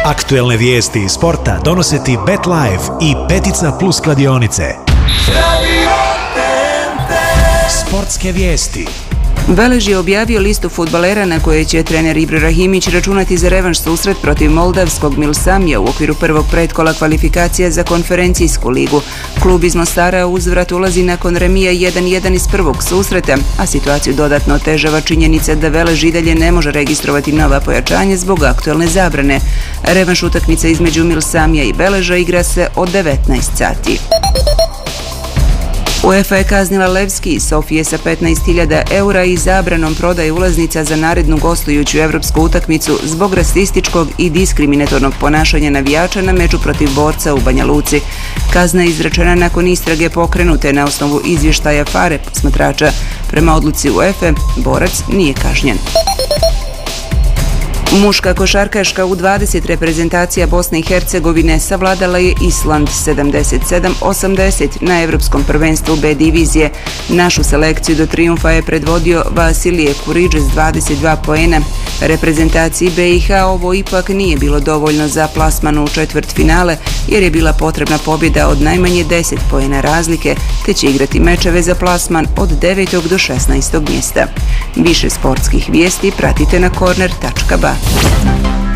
Aktuelne vijesti iz sporta donose ti BetLife i Petica Plus kladionice. Sportske vijesti. Velež je objavio listu fudbalera na koje će trener Ibra Rahimić računati za revanš susret protiv moldavskog Milsamija u okviru prvog pretkola kvalifikacija za konferencijsku ligu. Klub iz Mostara uzvrat ulazi nakon remija 1-1 iz prvog susreta, a situaciju dodatno otežava činjenica da Velež i dalje ne može registrovati nova pojačanja zbog aktuelne zabrane. Revanš utakmica između Milsamija i Veleža igra se od 19 sati. UEFA je kaznila Levski iz Sofije sa 15.000 eura i zabranom prodaje ulaznica za narednu gostujuću evropsku utakmicu zbog rasističkog i diskriminatornog ponašanja navijača na meču protiv Borca u Banja Luci. Kazna je izrečena nakon istrage pokrenute na osnovu izvještaja FARE posmatrača. Prema odluci UEFA, Borac nije kažnjen. Muška košarkaška U20 reprezentacija Bosne i Hercegovine savladala je Island 77-80 na Evropskom prvenstvu B divizije. Našu selekciju do trijumfa je predvodio Vasilije Kuriđe s 22 poena. Reprezentaciji BiH ovo ipak nije bilo dovoljno za plasman u četvrtfinale jer je bila potrebna pobjeda od najmanje 10 poena razlike, te će igrati mečeve za plasman od 9. do 16. mjesta. Više sportskih vijesti pratite na corner.ba.